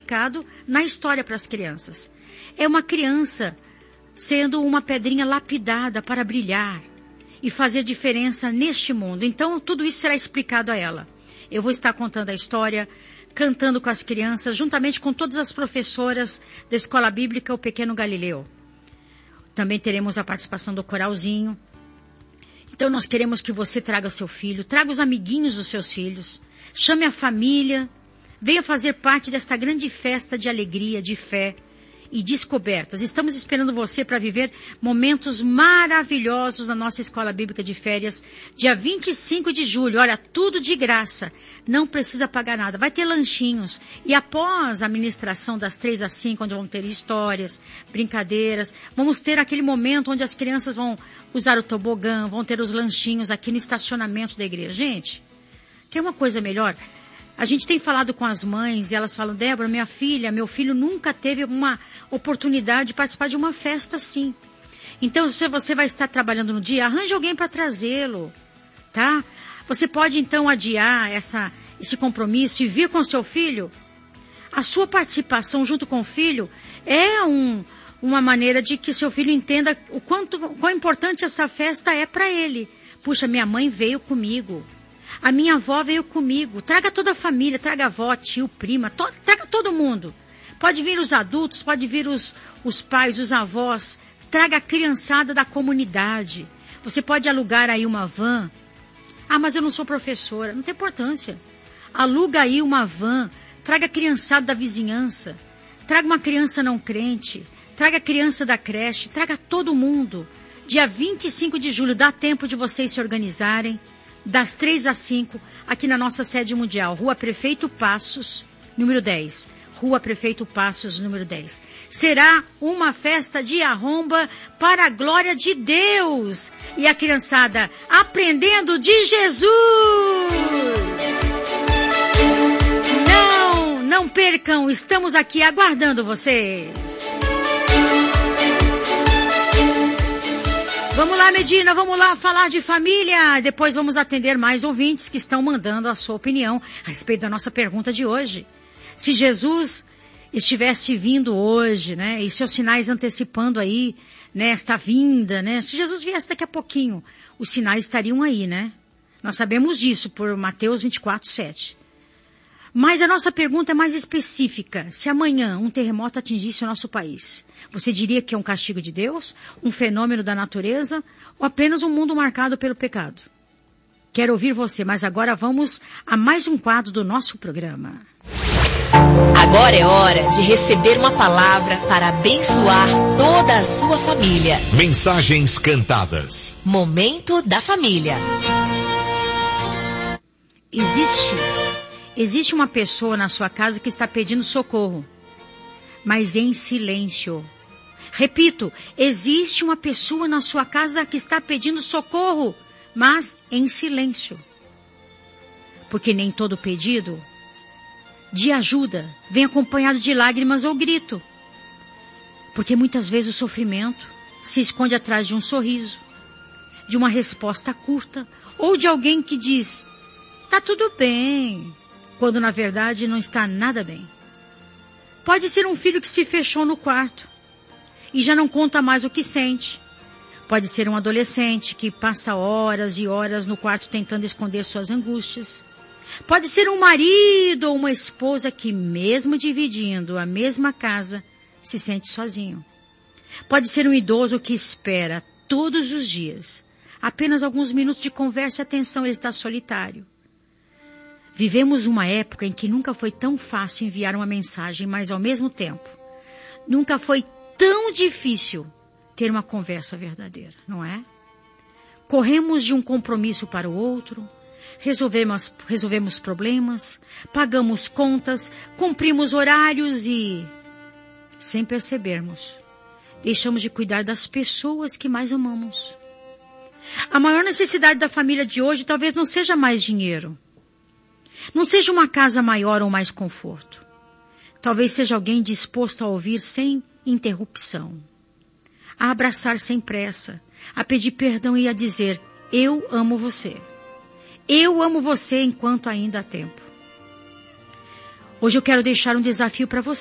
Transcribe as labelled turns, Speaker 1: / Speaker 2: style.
Speaker 1: explicado na história para as crianças. É uma criança sendo uma pedrinha lapidada para brilhar e fazer diferença neste mundo. Então, tudo isso será explicado a ela. Eu vou estar contando a história, cantando com as crianças, juntamente com todas as professoras da Escola Bíblica O Pequeno Galileu. Também teremos a participação do coralzinho. Então, nós queremos que você traga seu filho, traga os amiguinhos dos seus filhos, chame a família, venha fazer parte desta grande festa de alegria, de fé e descobertas. Estamos esperando você para viver momentos maravilhosos na nossa Escola Bíblica de Férias, dia 25 de julho. Olha, tudo de graça, não precisa pagar nada. Vai ter lanchinhos e após a ministração das 3 às 5, onde vão ter histórias, brincadeiras, vamos ter aquele momento onde as crianças vão usar o tobogã, vão ter os lanchinhos aqui no estacionamento da igreja. Gente, quer uma coisa melhor? A gente tem falado com as mães e elas falam, Débora, minha filha, meu filho nunca teve uma oportunidade de participar de uma festa assim. Então, se você vai estar trabalhando no dia, arranje alguém para trazê-lo, tá? Você pode então adiar esse compromisso e vir com seu filho. A sua participação junto com o filho é uma maneira de que seu filho entenda quão importante essa festa é para ele. Puxa, minha mãe veio comigo. A minha avó veio comigo. Traga toda a família, traga a avó, tio, prima, traga todo mundo. Pode vir os adultos, pode vir os pais, os avós. Traga a criançada da comunidade. Você pode alugar aí uma van. Ah, mas eu não sou professora. Não tem importância. Aluga aí uma van. Traga a criançada da vizinhança. Traga uma criança não crente. Traga a criança da creche. Traga todo mundo. Dia 25 de julho, dá tempo de vocês se organizarem. Das 3 às 5, aqui na nossa sede mundial, Rua Prefeito Passos, número 10. Rua Prefeito Passos, número 10. Será uma festa de arromba para a glória de Deus. E a criançada aprendendo de Jesus. Não percam, estamos aqui aguardando vocês. Vamos lá, Medina, vamos lá falar de família. Depois vamos atender mais ouvintes que estão mandando a sua opinião a respeito da nossa pergunta de hoje. Se Jesus estivesse vindo hoje, né, e seus sinais antecipando aí, né, esta vinda, né, se Jesus viesse daqui a pouquinho, os sinais estariam aí, né? Nós sabemos disso por Mateus 24:7. Mas a nossa pergunta é mais específica. Se amanhã um terremoto atingisse o nosso país, você diria que é um castigo de Deus, um fenômeno da natureza ou apenas um mundo marcado pelo pecado? Quero ouvir você, mas agora vamos a mais um quadro do nosso programa.
Speaker 2: Agora é hora de receber uma palavra para abençoar toda a sua família.
Speaker 3: Mensagens cantadas.
Speaker 2: Momento da família.
Speaker 1: Existe uma pessoa na sua casa que está pedindo socorro, mas em silêncio. Repito, existe uma pessoa na sua casa que está pedindo socorro, mas em silêncio. Porque nem todo pedido de ajuda vem acompanhado de lágrimas ou grito. Porque muitas vezes o sofrimento se esconde atrás de um sorriso, de uma resposta curta, ou de alguém que diz, tá tudo bem, quando na verdade não está nada bem. Pode ser um filho que se fechou no quarto e já não conta mais o que sente. Pode ser um adolescente que passa horas e horas no quarto tentando esconder suas angústias. Pode ser um marido ou uma esposa que, mesmo dividindo a mesma casa, se sente sozinho. Pode ser um idoso que espera todos os dias apenas alguns minutos de conversa e atenção, ele está solitário. Vivemos uma época em que nunca foi tão fácil enviar uma mensagem, mas ao mesmo tempo, nunca foi tão difícil ter uma conversa verdadeira, não é? Corremos de um compromisso para o outro, resolvemos problemas, pagamos contas, cumprimos horários e, sem percebermos, deixamos de cuidar das pessoas que mais amamos. A maior necessidade da família de hoje talvez não seja mais dinheiro. Não seja uma casa maior ou mais conforto. Talvez seja alguém disposto a ouvir sem interrupção, a abraçar sem pressa, a pedir perdão e a dizer, eu amo você. Eu amo você enquanto ainda há tempo. Hoje eu quero deixar um desafio para você.